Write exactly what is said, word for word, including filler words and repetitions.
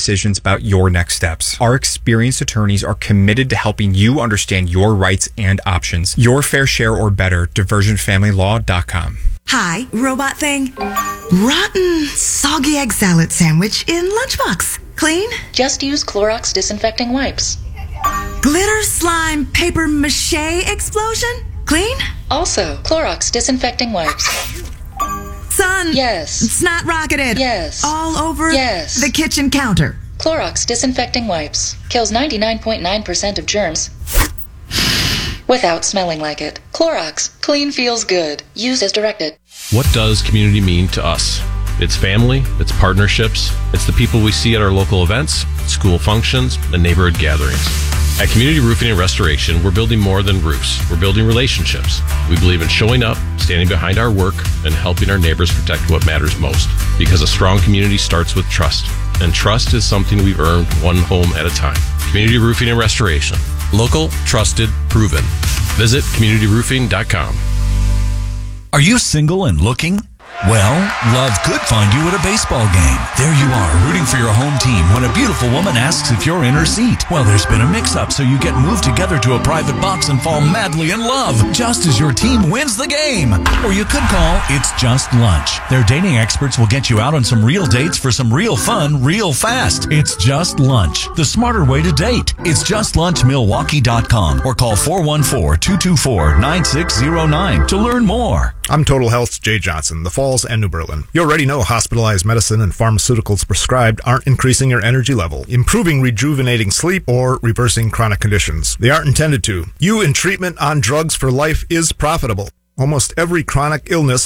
decisions about your next steps. Our experienced attorneys are committed to helping you understand your rights and options. Your fair share or better. diversion family law dot com. Hi, robot thing. Rotten, soggy egg salad sandwich in lunchbox. Clean? Just use Clorox disinfecting wipes. Glitter slime paper mache explosion? Clean? Also, Clorox disinfecting wipes. Son. Yes. Snot rocketed. Yes. All over Yes. the kitchen counter. Clorox disinfecting wipes. Kills ninety-nine point nine percent of germs without smelling like it. Clorox. Clean feels good. Use as directed. What does community mean to us? It's family, it's partnerships, it's the people we see at our local events, school functions, and neighborhood gatherings. At Community Roofing and Restoration, we're building more than roofs. We're building relationships. We believe in showing up, standing behind our work, and helping our neighbors protect what matters most. Because a strong community starts with trust. And trust is something we've earned one home at a time. Community Roofing and Restoration. Local, trusted, proven. Visit community roofing dot com. Are you single and looking? Well, love could find you at a baseball game. There you are, rooting for your home team when a beautiful woman asks if you're in her seat. Well, there's been a mix-up, so you get moved together to a private box and fall madly in love, just as your team wins the game. Or you could call It's Just Lunch. Their dating experts will get you out on some real dates for some real fun, real fast. It's Just Lunch, the smarter way to date. It's just lunch milwaukee dot com or call four one four, two two four, nine six zero nine to learn more. I'm Total Health's Jay Johnson, the Falls and New Berlin. You already know hospitalized medicine and pharmaceuticals prescribed aren't increasing your energy level, improving rejuvenating sleep, or reversing chronic conditions. They aren't intended to. You in treatment on drugs for life is profitable. Almost every chronic illness